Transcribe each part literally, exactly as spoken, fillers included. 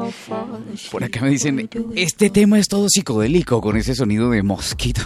Por acá me dicen, este tema es todo psicodélico con ese sonido de mosquito.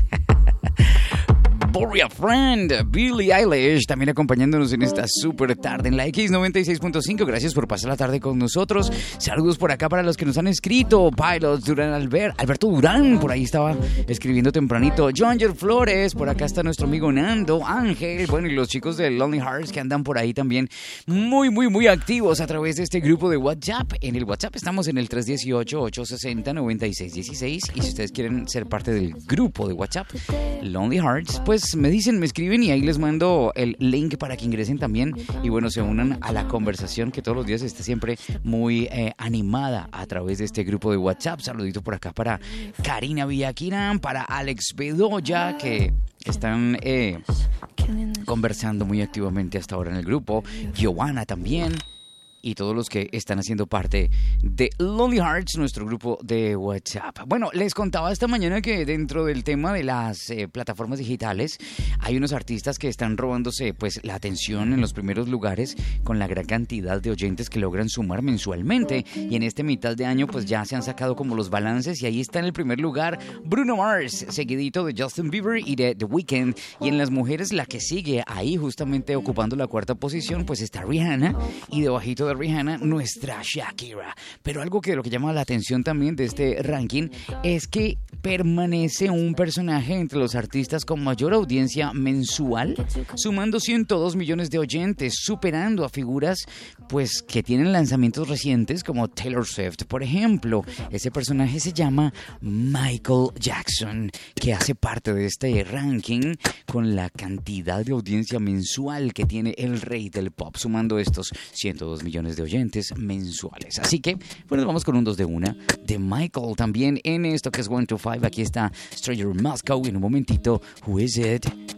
Boria Friend, Billie Eilish, también acompañándonos en esta súper tarde en la X noventa y seis punto cinco. Gracias por pasar la tarde con nosotros. Saludos por acá para los que nos han escrito. Pilots, Durán Albert, Alberto Durán, por ahí estaba escribiendo tempranito. John Ger Flores, por acá está nuestro amigo Nando, Ángel, bueno, y los chicos de Lonely Hearts que andan por ahí también muy, muy, muy activos a través de este grupo de WhatsApp. En el WhatsApp estamos en el tres uno ocho, ocho seis cero, nueve seis uno seis y si ustedes quieren ser parte del grupo de WhatsApp Lonely Hearts, pues me dicen, me escriben y ahí les mando el link para que ingresen también y bueno, se unan a la conversación que todos los días está siempre muy eh, animada a través de este grupo de WhatsApp. Saludito por acá para Karina Villaquina, para Alex Bedoya, que están eh, conversando muy activamente hasta ahora en el grupo. Giovanna también. Y todos los que están haciendo parte de Lonely Hearts, nuestro grupo de WhatsApp. Bueno, les contaba esta mañana que dentro del tema de las eh, plataformas digitales hay unos artistas que están robándose pues la atención en los primeros lugares con la gran cantidad de oyentes que logran sumar mensualmente. Y en este mitad de año pues ya se han sacado como los balances y ahí está en el primer lugar Bruno Mars, seguidito de Justin Bieber y de The Weeknd. Y en las mujeres la que sigue ahí justamente ocupando la cuarta posición pues está Rihanna y debajito de Rihanna, nuestra Shakira. Pero algo que lo que llama la atención también de este ranking es que permanece un personaje entre los artistas con mayor audiencia mensual, sumando ciento dos millones de oyentes, superando a figuras pues que tienen lanzamientos recientes como Taylor Swift, por ejemplo. Ese personaje se llama Michael Jackson, que hace parte de este ranking con la cantidad de audiencia mensual que tiene el rey del pop, sumando estos ciento dos millones de oyentes mensuales. Así que, bueno, vamos con un dos de una de Michael también en esto que es one to five. Aquí está Stranger Moscow. En un momentito, Who Is It?